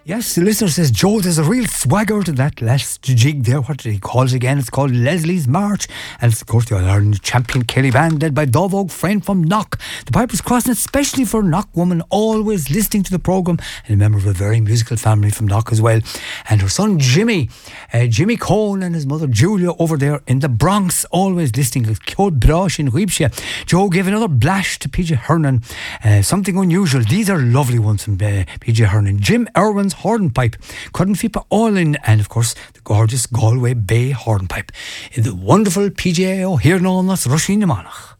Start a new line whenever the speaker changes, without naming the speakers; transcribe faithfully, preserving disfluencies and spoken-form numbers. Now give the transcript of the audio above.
Yes, the listener says, Joe, there's a real swagger to that last jig there. What did he call it again? It's called Leslie's March. And it's, of course, the All-Ireland champion Kelly Band, led by Dove Oak, friend from Knock. The Piper's crossing, especially for Knock woman, always listening to the programme, and a member of a very musical family from Knock as well. And her son Jimmy, uh, Jimmy Cohn, and his mother Julia over there in the Bronx, always listening to Code Brosh in Weepshire. Joe gave another blash to P J Hernan. Uh, something unusual. These are lovely ones from uh, P J Hernan. Jim Irwin's Hornpipe, Couldn't Fit All In, and of course the gorgeous Galway Bay Hornpipe. In the wonderful P J A O here known as Roisin na Monach.